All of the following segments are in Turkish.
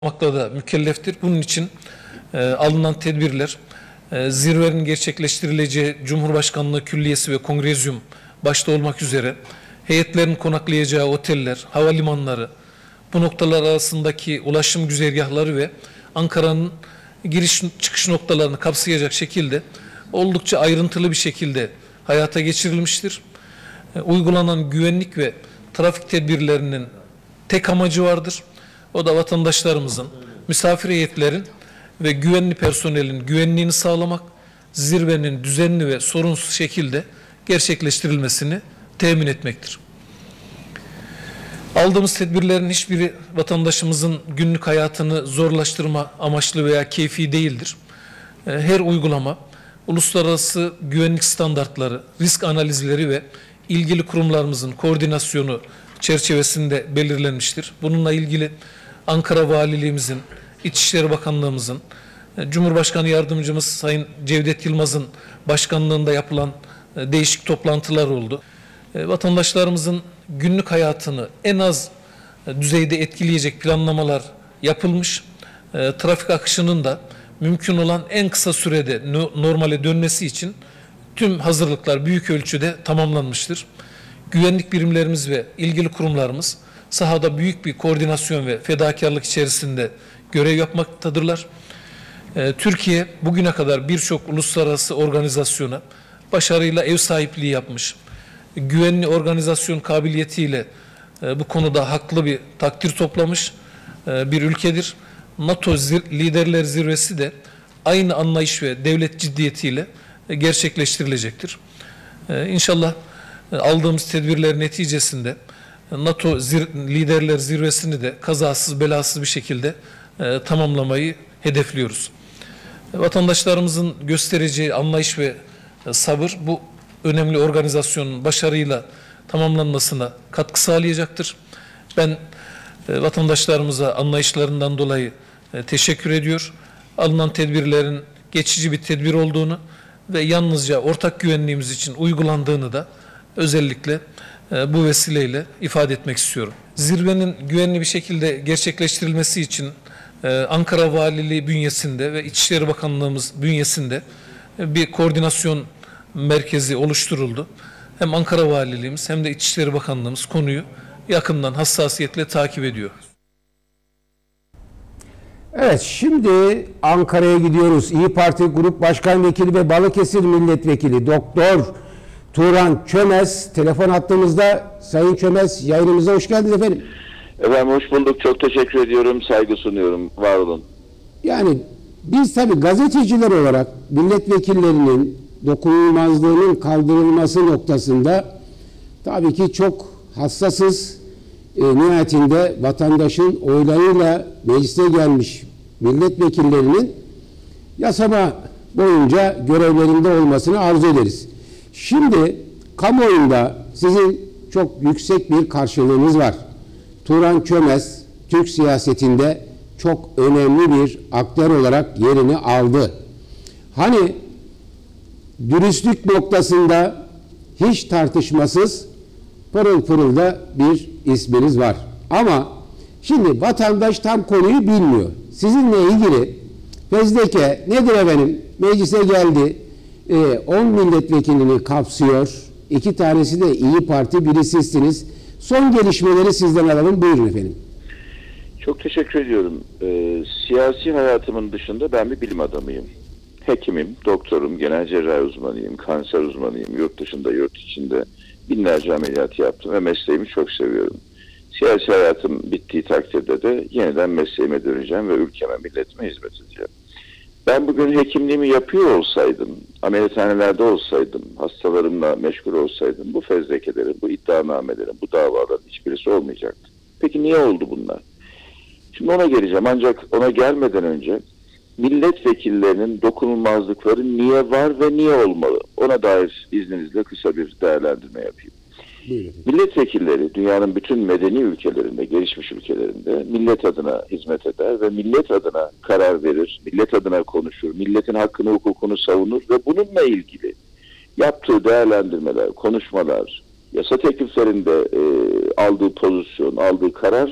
yapmakla da mükelleftir. Bunun için alınan tedbirler, zirvenin gerçekleştirileceği Cumhurbaşkanlığı Külliyesi ve Kongrezyum başta olmak üzere heyetlerin konaklayacağı oteller, havalimanları, bu noktalar arasındaki ulaşım güzergahları ve Ankara'nın giriş çıkış noktalarını kapsayacak şekilde oldukça ayrıntılı bir şekilde hayata geçirilmiştir. Uygulanan güvenlik ve trafik tedbirlerinin tek amacı vardır. O da vatandaşlarımızın, misafir heyetlerin ve güvenli personelin güvenliğini sağlamak, zirvenin düzenli ve sorunsuz şekilde gerçekleştirilmesini temin etmektir. Aldığımız tedbirlerin hiçbiri vatandaşımızın günlük hayatını zorlaştırma amaçlı veya keyfi değildir. Her uygulama, uluslararası güvenlik standartları, risk analizleri ve ilgili kurumlarımızın koordinasyonu çerçevesinde belirlenmiştir. Bununla ilgili Ankara Valiliğimizin, İçişleri Bakanlığımızın, Cumhurbaşkanı Yardımcımız Sayın Cevdet Yılmaz'ın başkanlığında yapılan değişik toplantılar oldu. Vatandaşlarımızın günlük hayatını en az düzeyde etkileyecek planlamalar yapılmış. Trafik akışının da mümkün olan en kısa sürede normale dönmesi için tüm hazırlıklar büyük ölçüde tamamlanmıştır. Güvenlik birimlerimiz ve ilgili kurumlarımız sahada büyük bir koordinasyon ve fedakarlık içerisinde görev yapmaktadırlar. Türkiye bugüne kadar birçok uluslararası organizasyona başarıyla ev sahipliği yapmış. Güvenli organizasyon kabiliyetiyle bu konuda haklı bir takdir toplamış bir ülkedir. NATO Liderler Zirvesi de aynı anlayış ve devlet ciddiyetiyle gerçekleştirilecektir. İnşallah aldığımız tedbirler neticesinde NATO Liderler Zirvesi'ni de kazasız belasız bir şekilde tamamlamayı hedefliyoruz. Vatandaşlarımızın göstereceği anlayış ve sabır bu önemli organizasyonun başarıyla tamamlanmasına katkı sağlayacaktır. Ben vatandaşlarımıza anlayışlarından dolayı teşekkür ediyor. Alınan tedbirlerin geçici bir tedbir olduğunu ve yalnızca ortak güvenliğimiz için uygulandığını da özellikle bu vesileyle ifade etmek istiyorum. Zirvenin güvenli bir şekilde gerçekleştirilmesi için Ankara Valiliği bünyesinde ve İçişleri Bakanlığımız bünyesinde bir koordinasyon merkezi oluşturuldu. Hem Ankara Valiliğimiz hem de İçişleri Bakanlığımız konuyu yakından hassasiyetle takip ediyor. Evet, şimdi Ankara'ya gidiyoruz. İyi Parti Grup Başkan Vekili ve Balıkesir Milletvekili Doktor Turan Çömez telefon hattımızda. Sayın Çömez, yayınımıza hoş geldiniz efendim. Efendim hoş bulduk. Çok teşekkür ediyorum. Saygı sunuyorum. Var olun. Yani biz tabii gazeteciler olarak milletvekillerinin dokunulmazlığının kaldırılması noktasında tabii ki çok hassasız. Nihayetinde vatandaşın oylarıyla meclise gelmiş milletvekillerinin yasama boyunca görevlerinde olmasını arzu ederiz. Şimdi kamuoyunda sizin çok yüksek bir karşılığınız var. Turan Çömez Türk siyasetinde çok önemli bir aktör olarak yerini aldı. Hani dürüstlük noktasında hiç tartışmasız pırıl pırıl da bir isminiz var. Ama şimdi vatandaş tam konuyu bilmiyor. Sizinle ilgili fezleke nedir efendim? Meclise geldi. 10 milletvekilini kapsıyor. 2 tanesi de İyi Parti, biri sizsiniz. Son gelişmeleri sizden alalım. Buyurun efendim. Çok teşekkür ediyorum. Siyasi hayatımın dışında ben bir bilim adamıyım. Hekimim, doktorum, genel cerrahi uzmanıyım, kanser uzmanıyım. Yurt dışında, yurt içinde binlerce ameliyat yaptım ve mesleğimi çok seviyorum. Siyasi hayatım bittiği takdirde de yeniden mesleğime döneceğim ve ülkeme, milletime hizmet edeceğim. Ben bugün hekimliğimi yapıyor olsaydım, ameliyathanelerde olsaydım, hastalarımla meşgul olsaydım bu fezlekelerin, bu iddianamelerin, bu davaların hiçbirisi olmayacaktı. Peki niye oldu bunlar? Şimdi ona geleceğim, ancak ona gelmeden önce milletvekillerinin dokunulmazlıkları niye var ve niye olmalı? Ona dair izninizle kısa bir değerlendirme yapayım. Buyurun. Milletvekilleri dünyanın bütün medeni ülkelerinde, gelişmiş ülkelerinde millet adına hizmet eder ve millet adına karar verir, millet adına konuşur, milletin hakkını, hukukunu savunur ve bununla ilgili yaptığı değerlendirmeler, konuşmalar, yasa tekliflerinde aldığı pozisyon, aldığı karar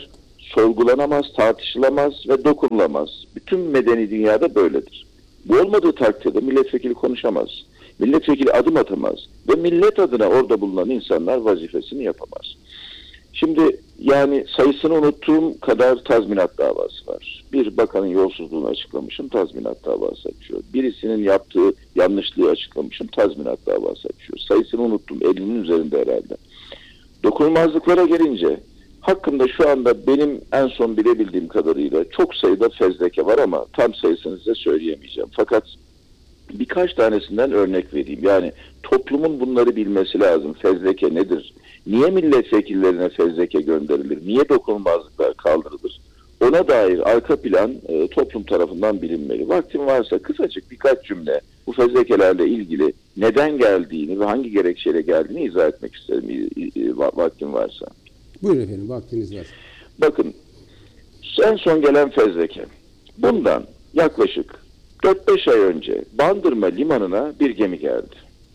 sorgulanamaz, tartışılamaz ve dokunulamaz. Bütün medeni dünyada böyledir. Bu olmadığı takdirde milletvekili konuşamaz. Milletvekili adım atamaz. Ve millet adına orada bulunan insanlar vazifesini yapamaz. Şimdi yani sayısını unuttuğum kadar tazminat davası var. Bir bakanın yolsuzluğunu açıklamışım, tazminat davası açıyor. Birisinin yaptığı yanlışlığı açıklamışım, tazminat davası açıyor. Sayısını unuttum, 50'nin üzerinde herhalde. Dokunulmazlıklara gelince hakkında şu anda benim en son bilebildiğim kadarıyla çok sayıda fezleke var ama tam sayısını size söyleyemeyeceğim. Fakat birkaç tanesinden örnek vereyim. Yani toplumun bunları bilmesi lazım. Fezleke nedir? Niye milletvekillerine fezleke gönderilir? Niye dokunulmazlıklar kaldırılır? Ona dair arka plan toplum tarafından bilinmeli. Vaktim varsa kısacık birkaç cümle bu fezlekelerle ilgili neden geldiğini ve hangi gerekçeyle geldiğini izah etmek isterim vaktim varsa. Buyurun efendim, vaktiniz var. Bakın, en son gelen fezleke. Bundan yaklaşık 4-5 ay önce Bandırma limanına bir gemi geldi.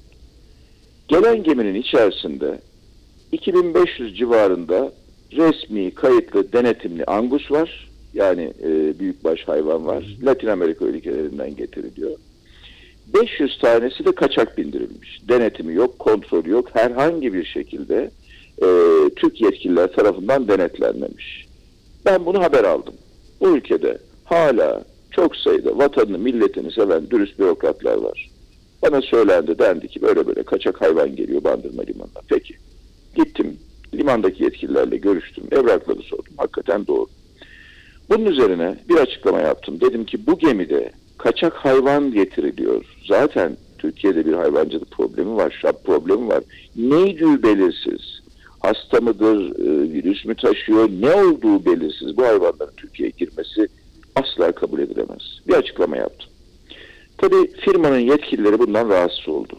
Gelen geminin içerisinde 2500 civarında resmi, kayıtlı, denetimli angus var. Yani büyükbaş hayvan var. Latin Amerika ülkelerinden getiriliyor. 500 tanesi de kaçak bindirilmiş. Denetimi yok, kontrolü yok. Herhangi bir şekilde Türk yetkililer tarafından denetlenmemiş. Ben bunu haber aldım. Bu ülkede hala çok sayıda vatanını, milletini seven dürüst bürokratlar var. Bana söylendi, dendi ki böyle böyle kaçak hayvan geliyor Bandırma limanına. Peki. Gittim, limandaki yetkililerle görüştüm, evrakları sordum. Hakikaten doğru. Bunun üzerine bir açıklama yaptım. Dedim ki bu gemide kaçak hayvan getiriliyor. Zaten Türkiye'de bir hayvancılık problemi var, şap problemi var. Neydi belirsiz. Hasta mıdır, virüs mü taşıyor, ne olduğu belirsiz. Bu hayvanların Türkiye'ye girmesi asla kabul edilemez. Bir açıklama yaptım. Tabii firmanın yetkilileri bundan rahatsız oldu.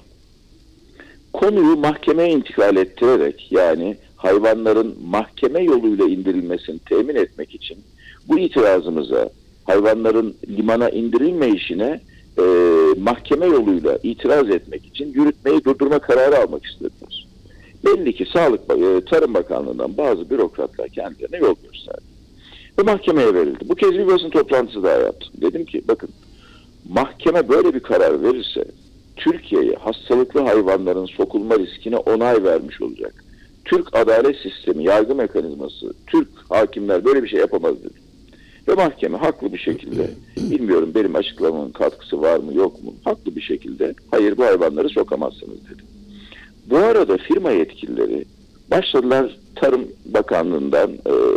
Konuyu mahkemeye intikal ettirerek, yani hayvanların mahkeme yoluyla indirilmesini temin etmek için bu itirazımıza, hayvanların limana indirilme işine mahkeme yoluyla itiraz etmek için yürütmeyi durdurma kararı almak istediler. Belli ki Tarım Bakanlığı'ndan bazı bürokratlar kendilerine yol gösterdi. Ve mahkemeye verildi. Bu kez bir basın toplantısı daha yaptım. Dedim ki bakın, mahkeme böyle bir karar verirse Türkiye'ye hastalıklı hayvanların sokulma riskine onay vermiş olacak. Türk adalet sistemi, yargı mekanizması, Türk hakimler böyle bir şey yapamaz dedi. Ve mahkeme haklı bir şekilde, bilmiyorum benim açıklamamın katkısı var mı yok mu, haklı bir şekilde hayır bu hayvanları sokamazsınız dedi. Bu arada firma yetkilileri başladılar Tarım Bakanlığı'ndan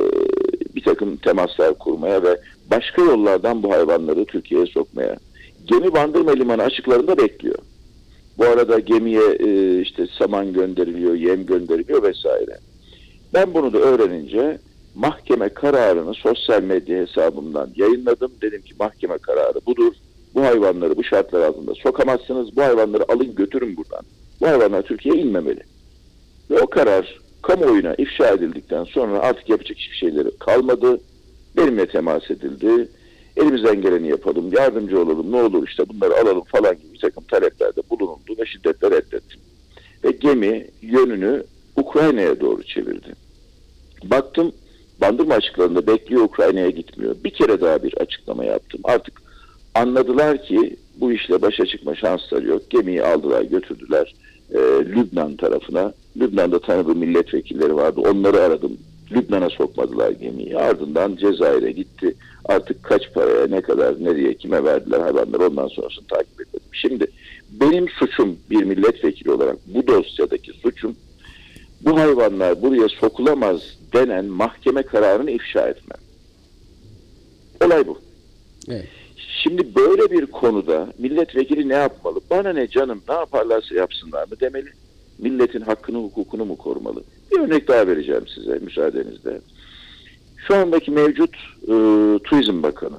bir takım temaslar kurmaya ve başka yollardan bu hayvanları Türkiye'ye sokmaya. Gemi Bandırma Limanı açıklarında bekliyor. Bu arada gemiye işte saman gönderiliyor, yem gönderiliyor vesaire. Ben bunu da öğrenince mahkeme kararını sosyal medya hesabımdan yayınladım. Dedim ki mahkeme kararı budur. Bu hayvanları bu şartlar altında sokamazsınız. Bu hayvanları alın götürün buradan. Bu hayvanlar Türkiye'ye inmemeli. Ve o karar kamuoyuna ifşa edildikten sonra artık yapacak hiçbir şeyleri kalmadı. Benimle temas edildi. Elimizden geleni yapalım, yardımcı olalım, ne olur işte bunları alalım falan gibi bir takım taleplerde bulunuldu ve şiddetle reddettim. Ve gemi yönünü Ukrayna'ya doğru çevirdi. Baktım Bandırma açıklarında bekliyor, Ukrayna'ya gitmiyor. Bir kere daha bir açıklama yaptım. Artık anladılar ki bu işle başa çıkma şansları yok. Gemiyi aldılar, götürdüler Lübnan tarafına. Lübnan'da tanıdığım milletvekilleri vardı. Onları aradım. Lübnan'a sokmadılar gemiyi. Ardından Cezayir'e gitti. Artık kaç paraya, ne kadar, nereye, kime verdiler hayvanları, ondan sonrasını takip etmedim. Şimdi benim suçum bir milletvekili olarak, bu dosyadaki suçum, bu hayvanlar buraya sokulamaz denen mahkeme kararını ifşa etmem. Olay bu. Evet. Şimdi böyle bir konuda milletvekili ne yapmalı? Bana ne canım, ne yaparlarsa yapsınlar mı demeli? Milletin hakkını, hukukunu mu korumalı? Bir örnek daha vereceğim size müsaadenizle. Şu andaki mevcut Turizm Bakanı,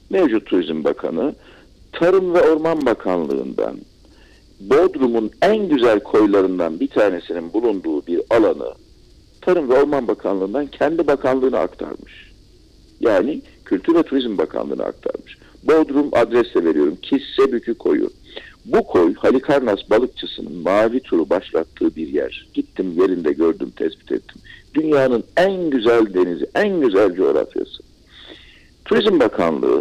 Tarım ve Orman Bakanlığı'ndan Bodrum'un en güzel koylarından bir tanesinin bulunduğu bir alanı Tarım ve Orman Bakanlığı'ndan kendi bakanlığına aktarmış. Yani Kültür ve Turizm Bakanlığı'na aktarmış. Bodrum adresle veriyorum. Kissebükü koyu. Bu koy Halikarnas balıkçısının mavi turu başlattığı bir yer. Gittim yerinde gördüm, tespit ettim. Dünyanın en güzel denizi, en güzel coğrafyası. Turizm Bakanlığı